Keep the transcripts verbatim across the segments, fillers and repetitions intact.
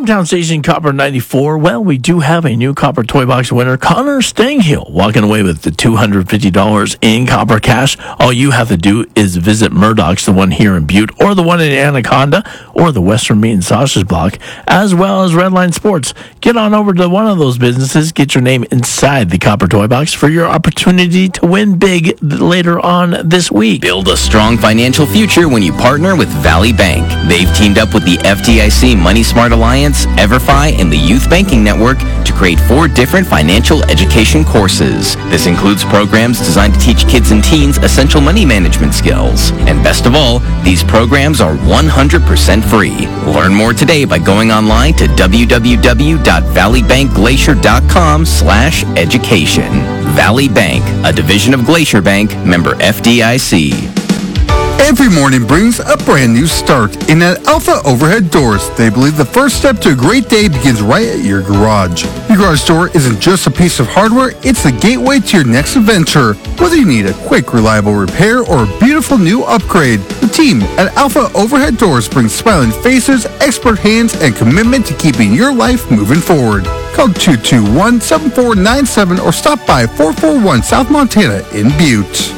Hometown Station Copper ninety-four. Well, we do have a new Copper Toy Box winner, Connor Stanghill, walking away with the two hundred fifty dollars in Copper cash. All you have to do is visit Murdoch's, the one here in Butte, or the one in Anaconda, or the Western Meat and Sausage Block, as well as Redline Sports. Get on over to one of those businesses, get your name inside the Copper Toy Box for your opportunity to win big later on this week. Build a strong financial future when you partner with Valley Bank. They've teamed up with the F D I C Money Smart Alliance, EverFi, and the Youth Banking Network to create four different financial education courses. This includes programs designed to teach kids and teens essential money management skills. And best of all, these programs are one hundred percent free. Learn more today by going online to w w w dot valley bank glacier dot com slash education. Valley Bank, a division of Glacier Bank, member F D I C. Every morning brings a brand new start. And at Alpha Overhead Doors, they believe the first step to a great day begins right at your garage. Your garage door isn't just a piece of hardware, it's the gateway to your next adventure. Whether you need a quick, reliable repair or a beautiful new upgrade, the team at Alpha Overhead Doors brings smiling faces, expert hands, and commitment to keeping your life moving forward. Call two two one, seven four nine seven or stop by four forty-one South Montana in Butte.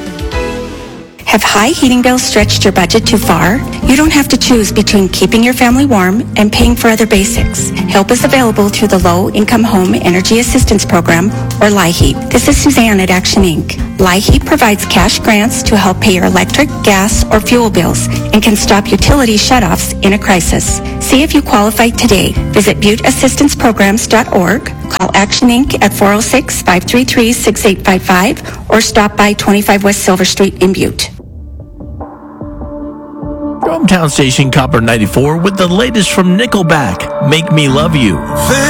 Have high heating bills stretched your budget too far? You don't have to choose between keeping your family warm and paying for other basics. Help is available through the Low Income Home Energy Assistance Program, or LIHEAP. This is Suzanne at Action Incorporated. LIHEAP provides cash grants to help pay your electric, gas, or fuel bills and can stop utility shutoffs in a crisis. See if you qualify today. Visit butte assistance programs dot org. Call Action Incorporated at four oh six, five three three, six eight five five or stop by twenty-five West Silver Street in Butte. Hometown Station Copper ninety-four with the latest from Nickelback, Make Me Love You.